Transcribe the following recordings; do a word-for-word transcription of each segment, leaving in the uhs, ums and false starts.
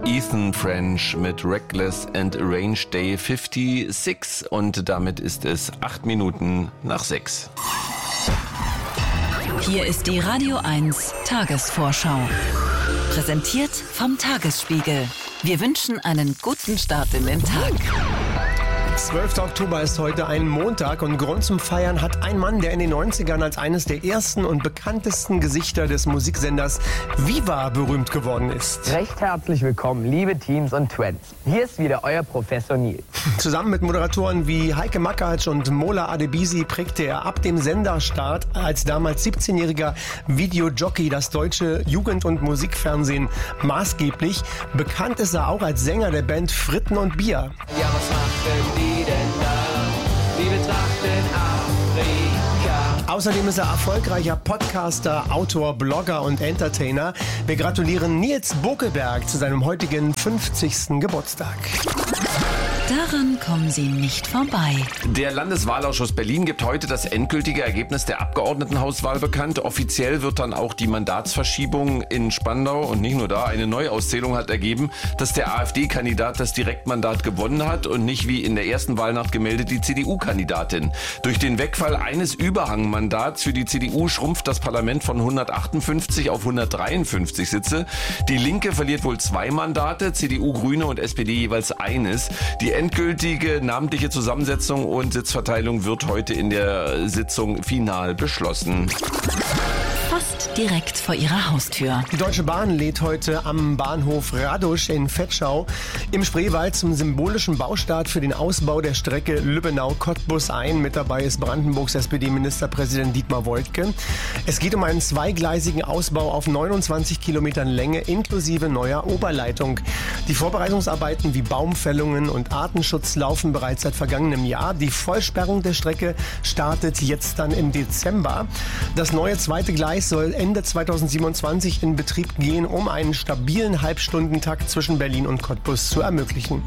Ethan French mit Reckless and Range Day sechsundfünfzig und damit ist es acht Minuten nach sechs. Hier ist die Radio eins Tagesvorschau. Präsentiert vom Tagesspiegel. Wir wünschen einen guten Start in den Tag. zwölfter Oktober ist heute ein Montag und Grund zum Feiern hat ein Mann, der in den neunzigern als eines der ersten und bekanntesten Gesichter des Musiksenders Viva berühmt geworden ist. Recht herzlich willkommen, liebe Teams und Twents. Hier ist wieder euer Professor Neil. Zusammen mit Moderatoren wie Heike Makatsch und Mola Adebisi prägte er ab dem Senderstart als damals siebzehnjähriger Videojockey das deutsche Jugend- und Musikfernsehen maßgeblich. Bekannt ist er auch als Sänger der Band Fritten und Bier. Ja, was machten die denn da? Die betrachten Afrika. Außerdem ist er erfolgreicher Podcaster, Autor, Blogger und Entertainer. Wir gratulieren Nils Bokelberg zu seinem heutigen fünfzigsten Geburtstag. Daran kommen Sie nicht vorbei. Der Landeswahlausschuss Berlin gibt heute das endgültige Ergebnis der Abgeordnetenhauswahl bekannt. Offiziell wird dann auch die Mandatsverschiebung in Spandau und nicht nur da. Eine Neuauszählung hat ergeben, dass der AfD-Kandidat das Direktmandat gewonnen hat und nicht wie in der ersten Wahlnacht gemeldet die C D U-Kandidatin. Durch den Wegfall eines Überhangmandats für die C D U schrumpft das Parlament von hundertachtundfünfzig auf hundertdreiundfünfzig Sitze. Die Linke verliert wohl zwei Mandate, C D U, Grüne und S P D jeweils eines. Die endgültige namentliche Zusammensetzung und Sitzverteilung wird heute in der Sitzung final beschlossen. Fast direkt vor Ihrer Haustür. Die Deutsche Bahn lädt heute am Bahnhof Radosch in Vetschau im Spreewald zum symbolischen Baustart für den Ausbau der Strecke Lübbenau-Cottbus ein. Mit dabei ist Brandenburgs S P D-Ministerpräsident Dietmar Woidke. Es geht um einen zweigleisigen Ausbau auf neunundzwanzig Kilometern Länge inklusive neuer Oberleitung. Die Vorbereitungsarbeiten wie Baumfällungen und Artenschutz laufen bereits seit vergangenem Jahr. Die Vollsperrung der Strecke startet jetzt dann im Dezember. Das neue zweite Gleis soll Ende zweitausendsiebenundzwanzig in Betrieb gehen, um einen stabilen Halbstundentakt zwischen Berlin und Cottbus zu ermöglichen.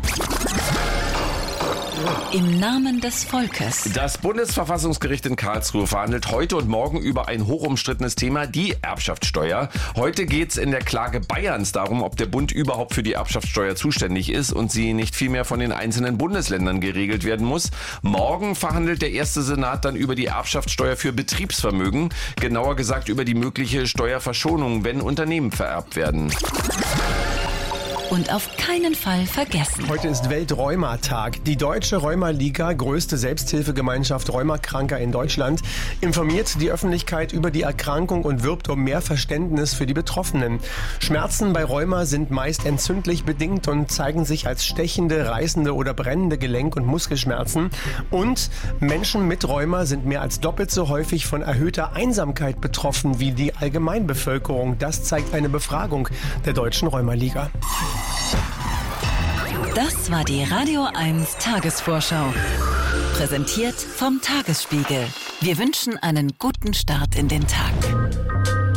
Im Namen des Volkes. Das Bundesverfassungsgericht in Karlsruhe verhandelt heute und morgen über ein hochumstrittenes Thema, die Erbschaftssteuer. Heute geht es in der Klage Bayerns darum, ob der Bund überhaupt für die Erbschaftssteuer zuständig ist und sie nicht vielmehr von den einzelnen Bundesländern geregelt werden muss. Morgen verhandelt der erste Senat dann über die Erbschaftssteuer für Betriebsvermögen, genauer gesagt über die mögliche Steuerverschonung, wenn Unternehmen vererbt werden. Und auf keinen Fall vergessen. Heute ist Weltrheuma-Tag. Die Deutsche Rheuma-Liga, größte Selbsthilfegemeinschaft Rheumakranker in Deutschland, informiert die Öffentlichkeit über die Erkrankung und wirbt um mehr Verständnis für die Betroffenen. Schmerzen bei Rheuma sind meist entzündlich bedingt und zeigen sich als stechende, reißende oder brennende Gelenk- und Muskelschmerzen. Und Menschen mit Rheuma sind mehr als doppelt so häufig von erhöhter Einsamkeit betroffen wie die Allgemeinbevölkerung. Das zeigt eine Befragung der Deutschen Rheuma-Liga. Das war die Radio eins Tagesvorschau. Präsentiert vom Tagesspiegel. Wir wünschen einen guten Start in den Tag.